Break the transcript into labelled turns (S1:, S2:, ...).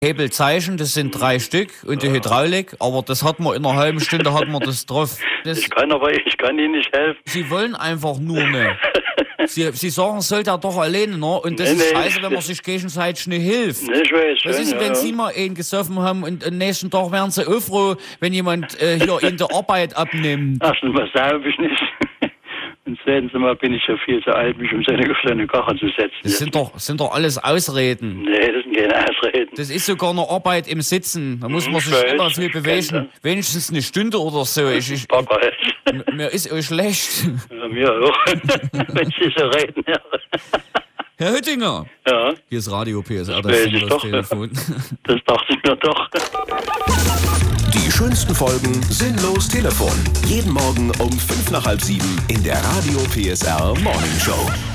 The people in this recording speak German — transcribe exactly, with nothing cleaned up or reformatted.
S1: Hebelzeichen, das sind drei Stück und die Hydraulik, aber das hat man in einer halben Stunde hat man das drauf. Das,
S2: ich kann aber, ich kann Ihnen nicht helfen.
S1: Sie wollen einfach nur nicht. Sie, Sie sagen, es soll der doch alleine, ne? Und das
S2: Nee,
S1: ist
S2: nee,
S1: scheiße, wenn man sich gegenseitig nicht hilft.
S2: Nee, ich weiß
S1: Was
S2: schon,
S1: ist,
S2: ja,
S1: wenn
S2: ja.
S1: Sie mal einen gesoffen haben und am nächsten Tag wären Sie auch froh, wenn jemand äh, hier Ihnen die Arbeit abnimmt?
S2: Ach, was sage ich nicht. Und sehen Sie mal, bin ich ja viel zu alt, mich um seine kleine Karre zu setzen.
S1: Das sind doch, sind doch alles Ausreden.
S2: Nee, das sind keine Ausreden.
S1: Das ist sogar eine Arbeit im Sitzen. Da muss man
S2: Ich
S1: sich
S2: weiß,
S1: immer viel
S2: ich kenn
S1: bewegen. Wenigstens eine Stunde oder so. Ich, ich,
S2: Papa ist.
S1: m- mir ist euch schlecht.
S2: Ja, mir auch. Wenn Sie so reden, ja.
S1: Herr Hüttinger.
S2: Ja,
S1: Hier ist Radio P S R,
S2: weiß
S1: das
S2: ich
S1: ist das
S2: doch.
S1: Telefon.
S2: das dachte ich mir doch.
S3: Die schönsten Folgen Sinnlos Telefon. Jeden Morgen um fünf nach halb sieben in der Radio P S R Morning Show.